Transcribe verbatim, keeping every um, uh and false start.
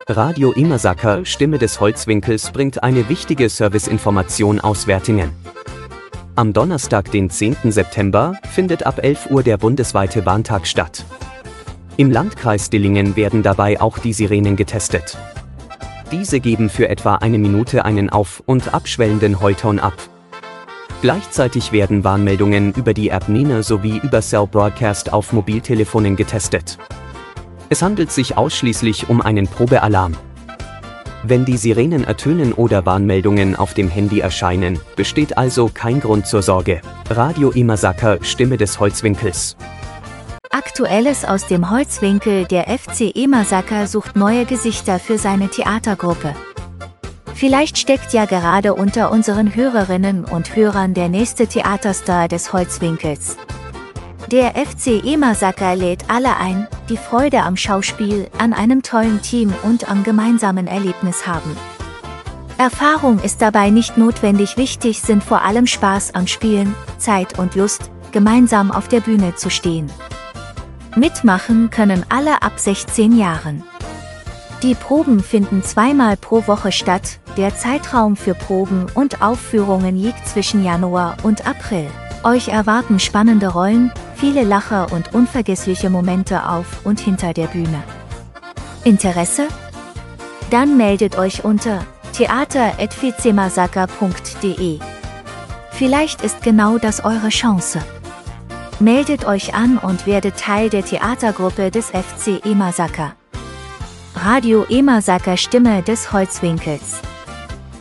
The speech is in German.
Radio Imasaker, Stimme des Holzwinkels, bringt eine wichtige Serviceinformation aus Wertingen. Am Donnerstag, den zehnten September, findet ab elf Uhr der bundesweite Warntag statt. Im Landkreis Dillingen werden dabei auch die Sirenen getestet. Diese geben für etwa eine Minute einen auf- und abschwellenden Heulton ab. Gleichzeitig werden Warnmeldungen über die App Nine sowie über Cell Broadcast auf Mobiltelefonen getestet. Es handelt sich ausschließlich um einen Probealarm. Wenn die Sirenen ertönen oder Warnmeldungen auf dem Handy erscheinen, besteht also kein Grund zur Sorge. Radio Imasaker, Stimme des Holzwinkels. Aktuelles aus dem Holzwinkel: Der F C Imasaker sucht neue Gesichter für seine Theatergruppe. Vielleicht steckt ja gerade unter unseren Hörerinnen und Hörern der nächste Theaterstar des Holzwinkels. Der F C Imasaker lädt alle ein, die Freude am Schauspiel, an einem tollen Team und am gemeinsamen Erlebnis haben. Erfahrung ist dabei nicht notwendig, wichtig sind vor allem Spaß am Spielen, Zeit und Lust, gemeinsam auf der Bühne zu stehen. Mitmachen können alle ab sechzehn Jahren. Die Proben finden zweimal pro Woche statt, der Zeitraum für Proben und Aufführungen liegt zwischen Januar und April. Euch erwarten spannende Rollen, viele Lacher und unvergessliche Momente auf und hinter der Bühne. Interesse? Dann meldet euch unter theater at vcemasaker punkt de. Vielleicht ist genau das eure Chance. Meldet euch an und werdet Teil der Theatergruppe des F C Imasaker. Radio Imasaker, Stimme des Holzwinkels.